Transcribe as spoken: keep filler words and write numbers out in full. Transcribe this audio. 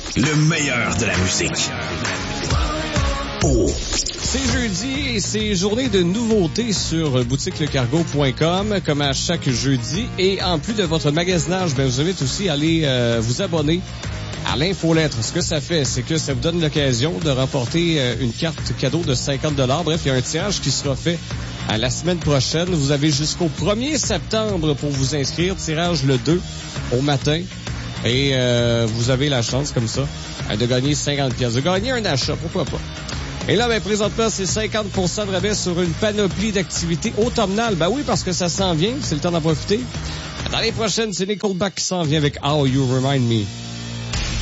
Le meilleur de la musique. Oh. C'est jeudi et c'est journée de nouveautés sur boutique le cargo point com, comme à chaque jeudi. Et en plus de votre magasinage, ben, je vous invite aussi à aller euh, vous abonner à l'infolettre. Ce que ça fait, c'est que ça vous donne l'occasion de remporter euh, une carte cadeau de cinquante dollars. Bref, il y a un tirage qui sera fait à la semaine prochaine. Vous avez jusqu'au premier septembre pour vous inscrire. Tirage le deux au matin. Et euh, vous avez la chance, comme ça, de gagner cinquante pièces. De gagner un achat, pourquoi pas. Et là, ben, présentement, c'est cinquante pour cent de rabais sur une panoplie d'activités automnales. Ben oui, parce que ça s'en vient, c'est le temps d'en profiter. Dans les prochaines, c'est Nickelback qui s'en vient avec How You Remind Me.